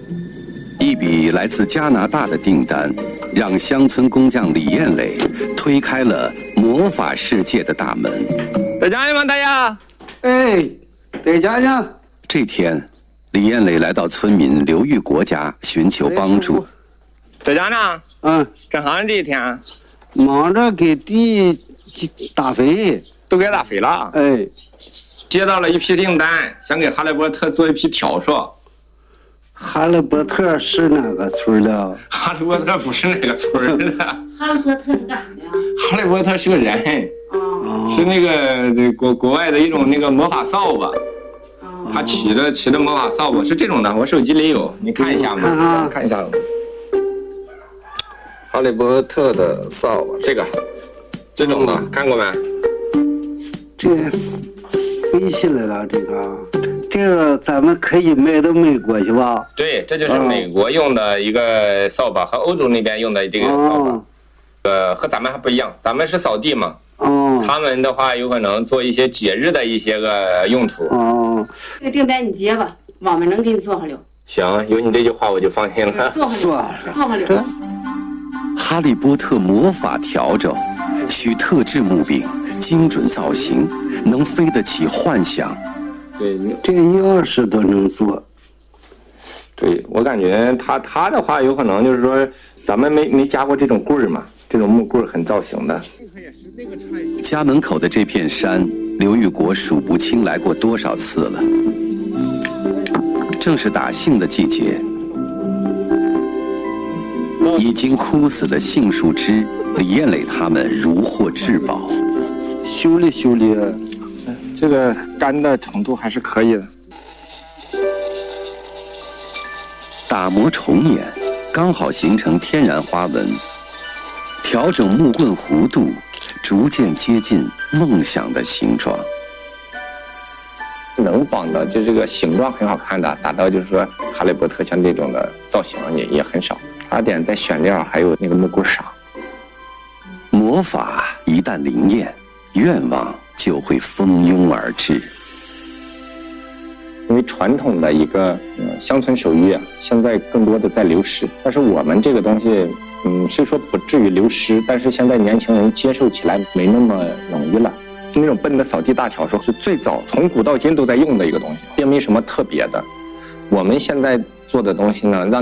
一笔来自加拿大的订单，让乡村工匠李艳磊推开了魔法世界的大门。 在家吗，大爷？ 哎，在家呢。 这天，李艳磊来到村民刘玉国家寻求帮助。 在家呢？干啥呢？这一天？ 忙着给地打肥。 都给打肥了？ 哎， 接到了一批订单，想给哈利波特做一批笤帚。 哈利波特是哪个村的？ 哈利波特不是那个村的。 哈利波特是干啥的呀？ 哈利波特是个人，是那个国外的一种那个魔法扫把。他骑的魔法扫把是这种的，我手机里有，你看一下吗？看一下。哈利波特的扫把，这种的看过没？ 这飞起来了，这个咱们可以卖到美国去吧？ 对，这就是美国用的一个扫把，和欧洲那边用的这个扫把，和咱们还不一样，咱们是扫地嘛。他们的话有可能做一些节日的一些个用途。 这个订单你接吧，我们能给你做好了。 行，有你这句话我就放心了。 做好了。 哈利波特魔法笤帚，需特制木柄，精准造型，能飞得起幻想。 对， 这钥匙都能做。 对，我感觉他的话有可能就是说，咱们没加过这种棍儿嘛，这种木棍很造型的。 家门口的这片山，刘玉国数不清来过多少次了。正是打杏的季节，已经枯死的杏树枝，李艳磊他们如获至宝。 修理， 这个干的程度还是可以的。 打磨重演，刚好形成天然花纹。调整木棍弧度，逐渐接近梦想的形状。 能绑的就这个形状很好看的，达到就是说哈利波特像这种的造型也很少。差点在选料还有那个木棍上。 魔法一旦灵验，愿望就会蜂拥而至。 因为传统的一个乡村手艺现在更多的在流失，但是我们这个东西虽说不至于流失，但是现在年轻人接受起来没那么容易了。那种笨的扫地大笤帚是最早从古到今都在用的一个东西，并没什么特别的。我们现在做的东西呢，让